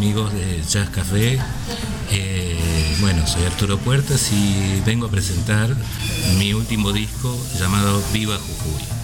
amigos de Jazz Café. Bueno, soy Arturo Puertas y vengo a presentar mi último disco llamado Viva Jujuy.